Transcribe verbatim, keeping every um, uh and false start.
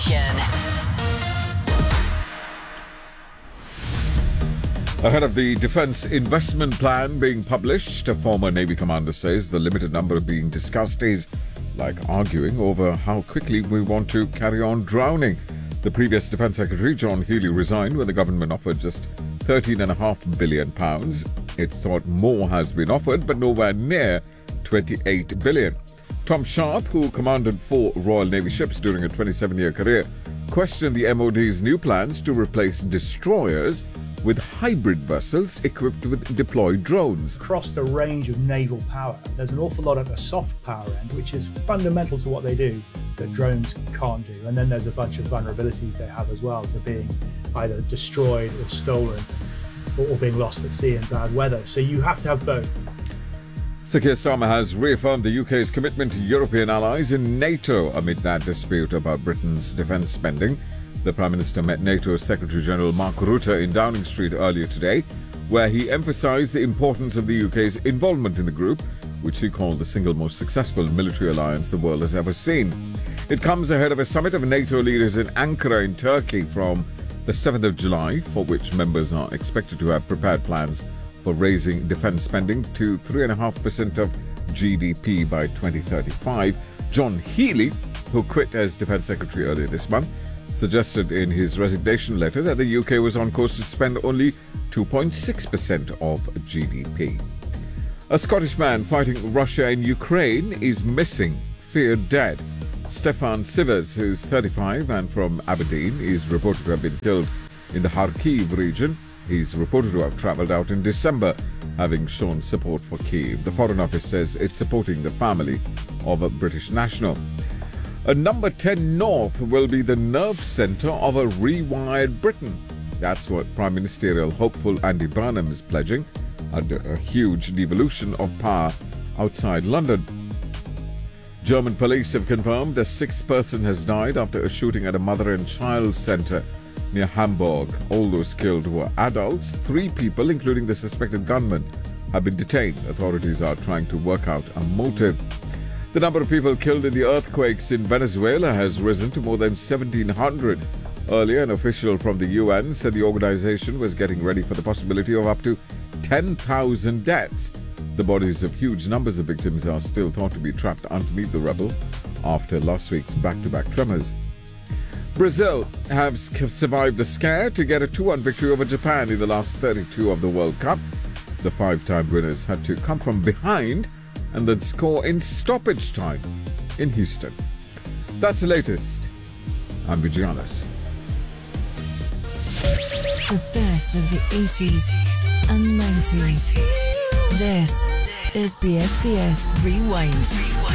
Ahead of the defence investment plan being published, a former Navy commander says the limited number being discussed is like arguing over how quickly we want to carry on drowning. The previous Defence Secretary, John Healey, resigned when the government offered just thirteen point five billion pounds. It's thought more has been offered, but nowhere near twenty-eight billion pounds. Tom Sharp, who commanded four Royal Navy ships during a twenty-seven-year career, questioned the M O D's new plans to replace destroyers with hybrid vessels equipped with deployed drones. Across the range of naval power, there's an awful lot at the soft power end, which is fundamental to what they do, that drones can't do. And then there's a bunch of vulnerabilities they have as well to being either destroyed or stolen or, or being lost at sea in bad weather. So you have to have both. Sir Keir Starmer has reaffirmed the U K's commitment to European allies in NATO amid that dispute about Britain's defence spending. The Prime Minister met NATO Secretary-General Mark Rutte in Downing Street earlier today, where he emphasised the importance of the U K's involvement in the group, which he called the single most successful military alliance the world has ever seen. It comes ahead of a summit of NATO leaders in Ankara in Turkey from the seventh of July, for which members are expected to have prepared plans for raising defence spending to three point five percent of G D P by twenty thirty-five. John Healey, who quit as Defence Secretary earlier this month, suggested in his resignation letter that the U K was on course to spend only two point six percent of G D P. A Scottish man fighting Russia in Ukraine is missing, feared dead. Stefan Sivers, who's thirty-five and from Aberdeen, is reported to have been killed in the Kharkiv region. He's reported to have travelled out in December, having shown support for Kyiv. The Foreign Office says it's supporting the family of a British national. A number ten North will be the nerve centre of a rewired Britain. That's what Prime Ministerial hopeful Andy Burnham is pledging under a huge devolution of power outside London. German police have confirmed a sixth person has died after a shooting at a mother and child centre near Hamburg. All those killed were adults. Three people, including the suspected gunman, have been detained. Authorities are trying to work out a motive. The number of people killed in the earthquakes in Venezuela has risen to more than seventeen hundred. Earlier, an official from the U N said the organization was getting ready for the possibility of up to ten thousand deaths. The bodies of huge numbers of victims are still thought to be trapped underneath the rubble after last week's back-to-back tremors. Brazil have survived the scare to get a two one victory over Japan in the last thirty-two of the World Cup. The five-time winners had to come from behind and then score in stoppage time in Houston. That's the latest. I'm Vigianis. The best of the eighties and nineties. This is B F B S Rewind.